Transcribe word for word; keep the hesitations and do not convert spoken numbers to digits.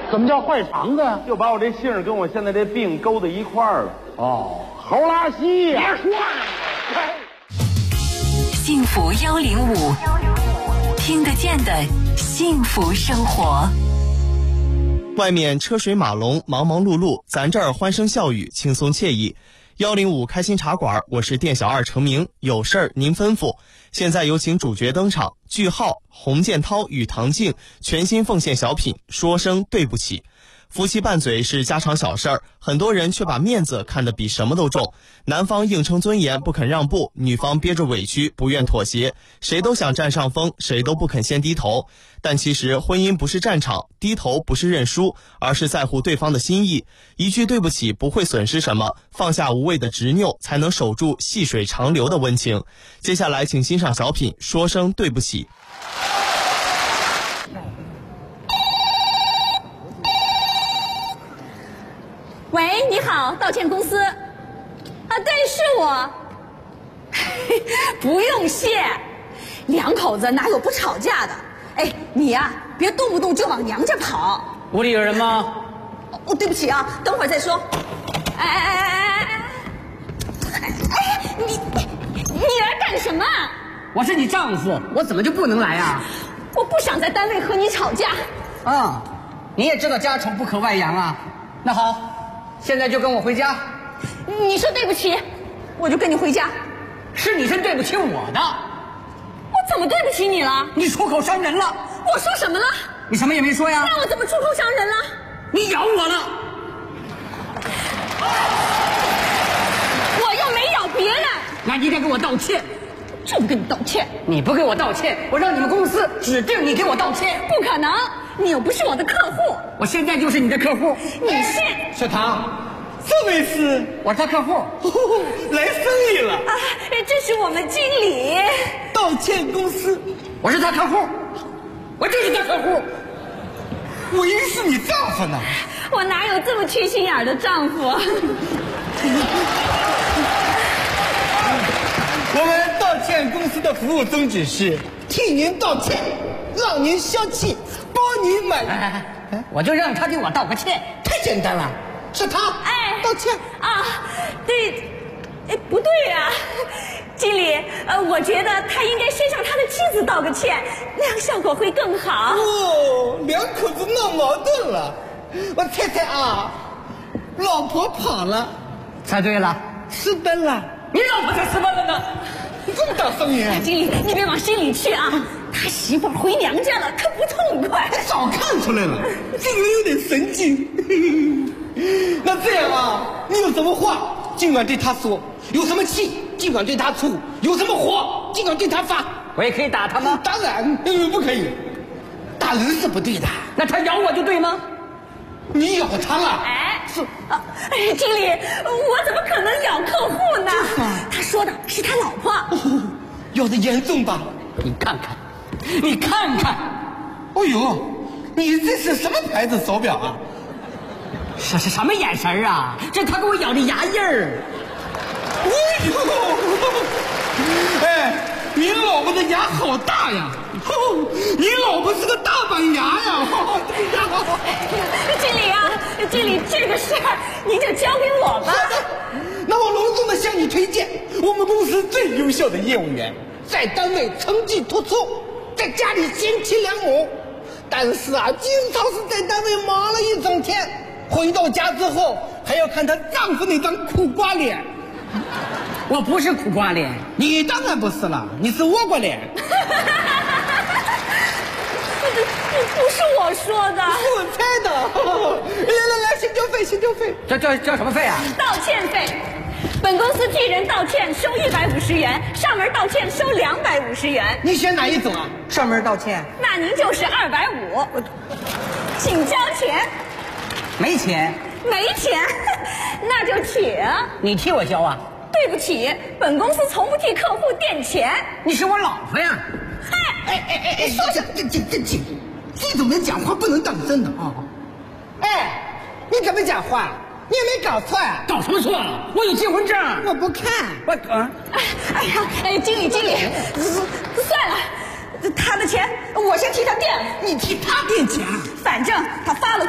怎么叫坏肠子呀？ 就把我这姓跟我现在这病勾在一块儿了。 哦，猴拉稀呀！ 别说了， 幸福幺零五，听得见的幸福生活。 外面车水马龙，忙忙碌碌，咱这儿欢声笑语，轻松惬意。幺零五开心茶馆，我是店小二程明，有事儿您吩咐。现在有请主角登场，句号洪建涛与唐静全新奉献小品，说声对不起。夫妻拌嘴是家常小事儿，很多人却把面子看得比什么都重。男方硬撑尊严不肯让步，女方憋着委屈不愿妥协，谁都想占上风，谁都不肯先低头。但其实婚姻不是战场，低头不是认输，而是在乎对方的心意。一句对不起不会损失什么，放下无谓的执拗，才能守住细水长流的温情。接下来请欣赏小品，说声对不起。 喂，你好，道歉公司。啊，对，是我。不用谢，两口子哪有不吵架的？哎，你呀、啊，别动不动就往娘家跑。 屋里有人吗？ 哦，对不起啊，等会儿再说。哎哎哎哎哎！哎，你你来干什么？ 我是你丈夫，我怎么就不能来啊？ 我不想在单位和你吵架。 啊，你也知道家丑不可外扬啊。那好。现在就跟我回家。 你说对不起，我就跟你回家。 是你先对不起我的。 我怎么对不起你了？ 你出口伤人了。 我说什么了？ 你什么也没说呀。 那我怎么出口伤人了？ 你咬我了。 我又没咬别人。 那你得给我道歉。 就不跟你道歉。 你不给我道歉，我让你们公司指定你给我道歉。 不可能，你又不是我的客户。 我现在就是你的客户。 你是小唐，这位是我是他客户。 哦，来生意了啊！这是我们经理。 道歉公司， 我是他客户，我就是他客户。 我以为是你丈夫呢。 我哪有这么缺心眼的丈夫？ 我们道歉公司的服务宗旨是替您道歉，让您消气，帮您买。 哎哎哎，我就让他给我道个歉， 太简单了。是他， 哎， 道歉啊，对，哎，不对呀、啊，经理，呃，我觉得他应该先向他的妻子道个歉，那样效果会更好。 哦，两口子闹矛盾了。我猜猜啊，老婆跑了。 猜对了， 私奔了。 你老婆才私奔了呢！ 你这么大声音、啊！ 经理，你别往心里去啊！他媳妇回娘家了，可不痛快。 早看出来了，这个人有点神经。那这样啊，你有什么话尽管对他说，有什么气尽管对他出，有什么火尽管对他发。 我也可以打他吗？ 当然，嗯，不可以，打人是不对的。 那他咬我就对吗？ 你咬他了？ 哎，是啊，哎，经理，我怎么可能咬客户呢？他说的是他老婆。 哦，咬得严重吧？ 你看看，你看看， 哦呦，你这是什么牌子手表啊？ 这是什么眼神啊？这他给我咬的牙印儿。 哎呦，哎，你老婆的牙好大呀！哦，你老婆是个大板牙呀！哦， 经理啊，经理，这个事儿您就交给我吧。 那我隆重的向你推荐我们公司最优秀的业务员，在单位成绩突出，在家里贤妻良母，但是啊，经常是在单位忙了一整天，回到家之后还要看她丈夫那张苦瓜脸。 我不是苦瓜脸。 你当然不是了，你是倭瓜脸。 不是我说的， 我猜的。来来来，先交费，先交费。 这这交什么费啊？ 道歉费。本公司替人道歉收一百五十元，上门道歉收两百五十元。 你选哪一种啊？ 上门道歉。 那您就是二百五，请交钱。 没钱？ 没钱，那就请。 你替我交啊？ 对不起，本公司从不替客户垫钱。 你是我老婆呀。 嗨， 哎哎哎哎，说这这这这这，这种人讲话不能当真的啊！哎，你怎么讲话？你也没搞错啊？ 搞什么错？我有结婚证。 我不看。 我啊！ 哎哎呀，哎，经理经理，算了，他的钱我先替他垫。 你替他垫钱？ 反正他发了